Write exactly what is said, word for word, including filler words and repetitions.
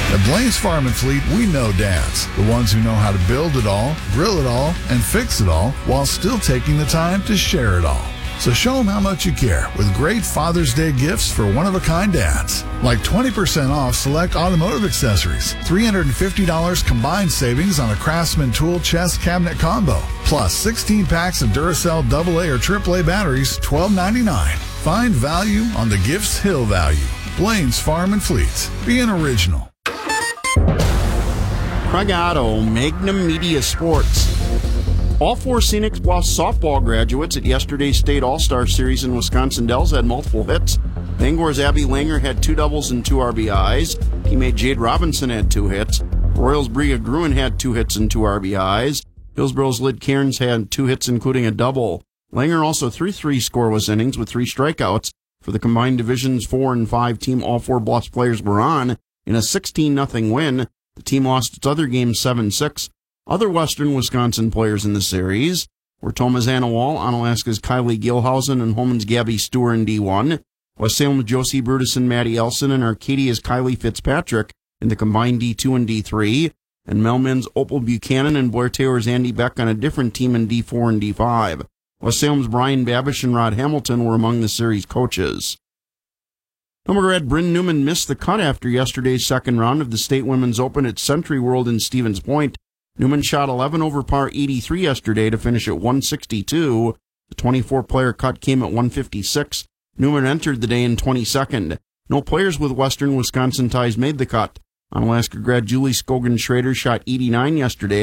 At Blaine's Farm and Fleet, we know dads, the ones who know how to build it all, grill it all, and fix it all while still taking the time to share it all. So show them how much you care with great Father's Day gifts for one-of-a-kind dads. Like twenty percent off select automotive accessories, three hundred fifty dollars combined savings on a Craftsman tool chest cabinet combo, plus sixteen packs of Duracell double A or triple A batteries, twelve ninety-nine. Find value on the Gifts Hill value. Blaine's Farm and Fleet. Be an original. Craig Otto, Magnum Media Sports. All four Scenic Bluffs softball graduates at yesterday's State All-Star Series in Wisconsin Dells had multiple hits. Bangor's Abby Langer had two doubles and two R B Is. Teammate Jade Robinson had two hits. Royals Bria Gruen had two hits and two R B Is. Hillsborough's Lyd Cairns had two hits, including a double. Langer also threw three scoreless innings with three strikeouts. For the combined Divisions four and five team, all four Bluffs players were on in a sixteen nothing win. The team lost its other game seven six. Other Western Wisconsin players in the series were Thomas Anawal, Onalaska's Kylie Gilhausen, and Holman's Gabby Stewart in D one. West Salem's Josie Brutus and Maddie Elson, and Arcadia's Kylie Fitzpatrick in the combined D two and D three. And Melman's Opal Buchanan and Blair Taylor's Andy Beck on a different team in D four and D five. West Salem's Brian Babish and Rod Hamilton were among the series coaches. Nomegrad Bryn Newman missed the cut after yesterday's second round of the State Women's Open at Century World in Stevens Point. Newman shot eleven over par eighty-three yesterday to finish at one sixty-two. The twenty-four player cut came at one fifty-six. Newman entered the day in twenty-second. No players with Western Wisconsin ties made the cut. Onalaska grad Julie Scogan Schrader shot eighty-nine yesterday